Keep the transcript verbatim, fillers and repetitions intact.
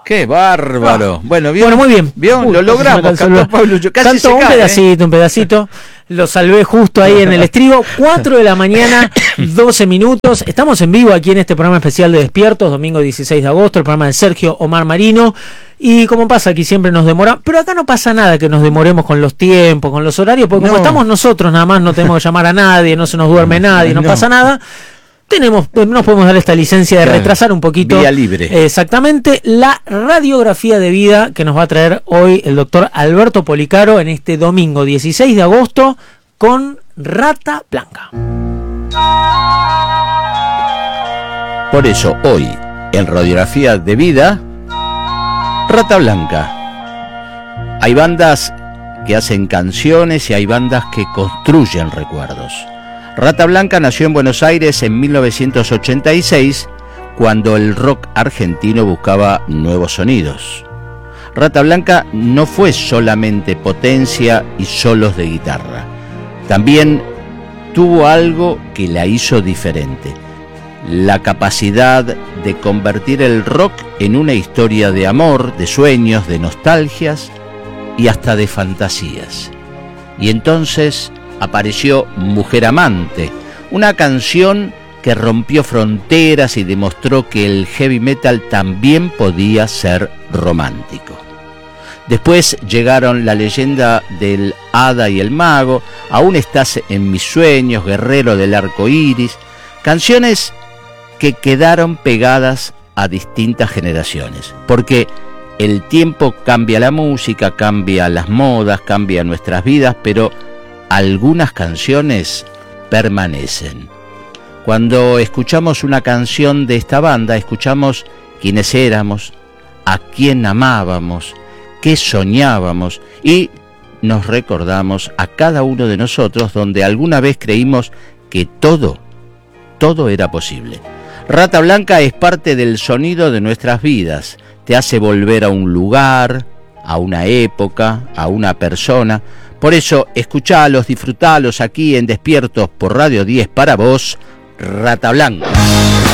¡Qué bárbaro! Ah. Bueno, ¿vio? Bueno, muy bien. ¿Vio? Uy, Lo logramos, cantó Pablo. Yo casi Canto se un cae, pedacito, ¿eh? un pedacito. Lo salvé justo ahí en el estribo. cuatro de la mañana, doce minutos. Estamos en vivo aquí en este programa especial de Despiertos, domingo dieciséis de agosto, el programa de Sergio Omar Marino. Y como pasa aquí siempre nos demora, pero acá no pasa nada que nos demoremos con los tiempos, con los horarios, porque como No. estamos nosotros nada más, no tenemos que llamar a nadie, no se nos duerme nadie, no, No. pasa nada. Tenemos, nos podemos dar esta licencia de Claro. retrasar un poquito. Vía libre. Exactamente, la radiografía de vida que nos va a traer hoy el doctor Alberto Policaro en este domingo dieciséis de agosto con Rata Blanca. Por eso, hoy, en Radiografía de Vida, Rata Blanca. Hay bandas que hacen canciones y hay bandas que construyen recuerdos. Rata Blanca nació en Buenos Aires en mil novecientos ochenta y seis, cuando el rock argentino buscaba nuevos sonidos. Rata Blanca no fue solamente potencia y solos de guitarra. También tuvo algo que la hizo diferente: la capacidad de convertir el rock en una historia de amor, de sueños, de nostalgias y hasta de fantasías. Y entonces apareció Mujer Amante, una canción que rompió fronteras y demostró que el heavy metal también podía ser romántico. Después llegaron La Leyenda del Hada y el Mago, Aún estás en mis sueños, Guerrero del arco iris, canciones que quedaron pegadas a distintas generaciones, porque el tiempo cambia la música, cambia las modas, cambia nuestras vidas, pero algunas canciones permanecen. Cuando escuchamos una canción de esta banda, escuchamos quiénes éramos, a quién amábamos, qué soñábamos, y nos recordamos a cada uno de nosotros donde alguna vez creímos que todo, todo era posible. Rata Blanca es parte del sonido de nuestras vidas, te hace volver a un lugar, a una época, a una persona. Por eso, escuchalos, disfrutalos aquí en Despiertos por Radio diez para vos, Rata Blanca.